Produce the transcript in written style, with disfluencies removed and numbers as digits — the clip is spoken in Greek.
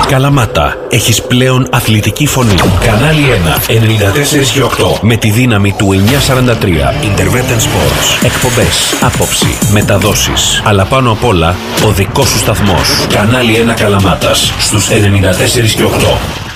Καλαμάτα, έχεις πλέον αθλητική φωνή. Κανάλι 1, 94 και 8. Με τη δύναμη του 943. Intervertent Sports. Εκπομπές, άποψη, μεταδόσεις. Αλλά πάνω απ' όλα, ο δικός σου σταθμός. Κανάλι 1 Καλαμάτας, στους 94 και 8.